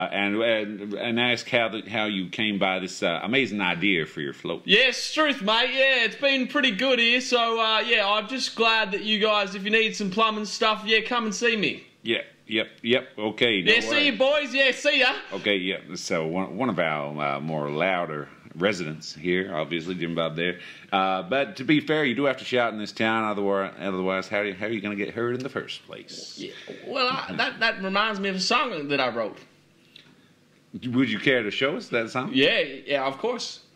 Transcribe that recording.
And ask how you came by this amazing idea for your float. Yes, truth, mate. Yeah, it's been pretty good here. So, yeah, I'm just glad that you guys, if you need some plumbing stuff, yeah, come and see me. Yeah, yep. Okay. No Yeah, see you, boys. Yeah, see ya. Okay, yeah. So one of our more louder residents here, obviously, Jim Bob there. But to be fair, you do have to shout in this town. Otherwise, how are you going to get heard in the first place? Yeah. Well, that reminds me of a song that I wrote. Would you care to show us that song? Yeah, of course.